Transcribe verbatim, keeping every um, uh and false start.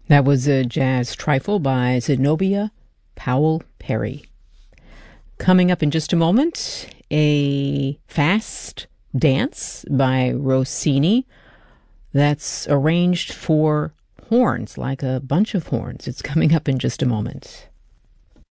That was a jazz trifle by Zenobia Powell Perry. Coming up in just a moment, a fast dance by Rossini that's arranged for horns, like a bunch of horns. It's coming up in just a moment.